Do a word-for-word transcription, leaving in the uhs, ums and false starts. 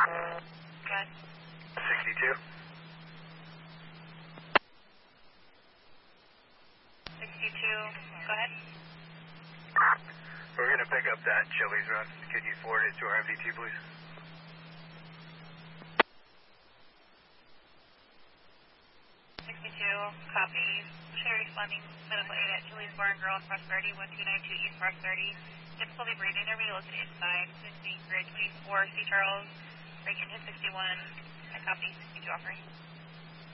Good. sixty-two. sixty-two, go ahead. We're going to pick up that Chili's run. Could you forward it to our M D T, please? sixty-two, copy. Sherry responding, medical aid at Chili's Bar and Grill on Prosperity, one two nine two East Prosperity. Difficulty breathing, they're relocated inside. Sydney, Grid twenty-four, C. Charles, break in hit sixty-one. I copy, sixty-two offering.